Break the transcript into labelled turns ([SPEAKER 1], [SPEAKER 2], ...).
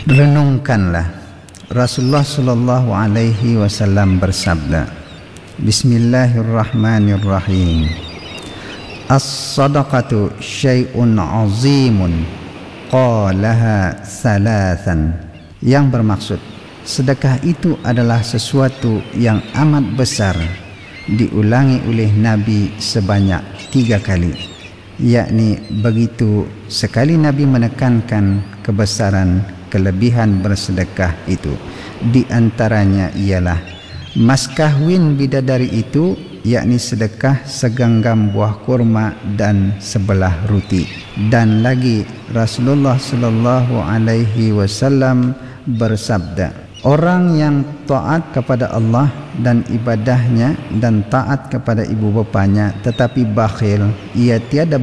[SPEAKER 1] Renungkanlah. Rasulullah sallallahu alaihi wasallam bersabda, Bismillahirrahmanirrahim. As-sadaqatu syai'un 'azimun qalaha salasan. Yang bermaksud, sedekah itu adalah sesuatu yang amat besar, diulangi oleh Nabi sebanyak 3 kali. Yakni begitu sekali Nabi menekankan kebesaran kelebihan bersedekah itu. Di antaranya ialah mas kahwin bidadari itu, yakni sedekah segenggam buah kurma dan sebelah roti. Dan lagi Rasulullah sallallahu alaihi wasallam bersabda, orang yang taat kepada Allah dan ibadahnya dan taat kepada ibu bapanya tetapi bakhil, ia tiada